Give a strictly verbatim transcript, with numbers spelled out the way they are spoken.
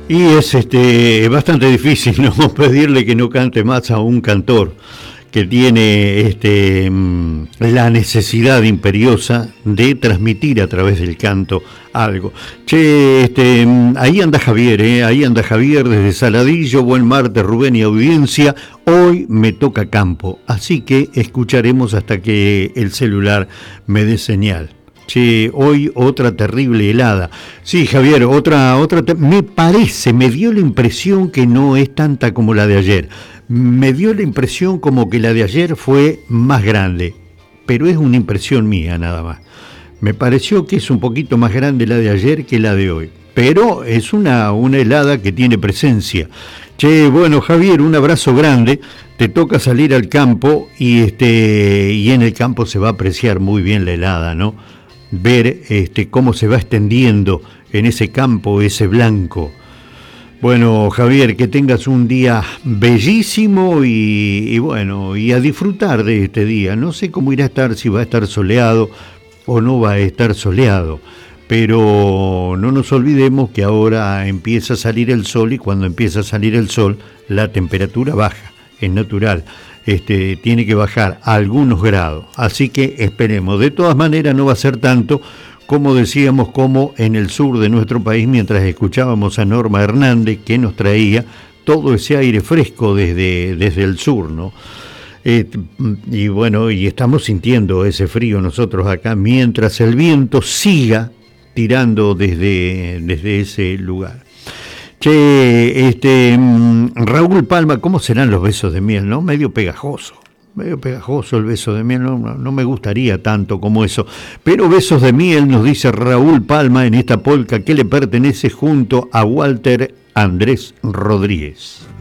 Y es este bastante difícil, ¿no? Pedirle que no cante más a un cantor que tiene este la necesidad imperiosa de transmitir a través del canto algo. Che, este, ahí anda Javier, ¿eh? Ahí anda Javier desde Saladillo. Buen martes, Rubén y audiencia. Hoy me toca campo, así que escucharemos hasta que el celular me dé señal. Che, hoy otra terrible helada. Sí, Javier, otra, otra, te- me parece, me dio la impresión que no es tanta como la de ayer. Me dio la impresión como que la de ayer fue más grande, pero es una impresión mía nada más. Me pareció que es un poquito más grande la de ayer que la de hoy, pero es una, una helada que tiene presencia. Che, bueno, Javier, un abrazo grande. Te toca salir al campo y este y en el campo se va a apreciar muy bien la helada, ¿no? Ver este cómo se va extendiendo en ese campo ese blanco. Bueno, Javier, que tengas un día bellísimo y, y bueno, y a disfrutar de este día. No sé cómo irá a estar, si va a estar soleado o no va a estar soleado, pero no nos olvidemos que ahora empieza a salir el sol y cuando empieza a salir el sol la temperatura baja, es natural. Este, tiene que bajar a algunos grados, así que esperemos. De todas maneras no va a ser tanto, como decíamos, como en el sur de nuestro país, mientras escuchábamos a Norma Hernández, que nos traía todo ese aire fresco desde, desde el sur, ¿no? Eh, y bueno, y estamos sintiendo ese frío nosotros acá, mientras el viento siga tirando desde, desde ese lugar. Che, este, Raúl Palma, ¿cómo serán los besos de miel, no? Medio pegajoso. Medio pegajoso el beso de miel, no, no, no me gustaría tanto como eso. Pero besos de miel, nos dice Raúl Palma en esta polca que le pertenece junto a Walter Andrés Rodríguez.